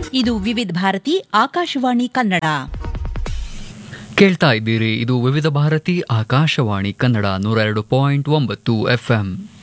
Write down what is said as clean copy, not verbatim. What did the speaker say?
ಇದು ವಿವಿಧ ಭಾರತಿ ಆಕಾಶವಾಣಿ ಕನ್ನಡ. ಕೇಳ್ತಾ ಇದ್ದೀರಿ, ಇದು ವಿವಿಧ ಭಾರತಿ ಆಕಾಶವಾಣಿ ಕನ್ನಡ 102.9 FM.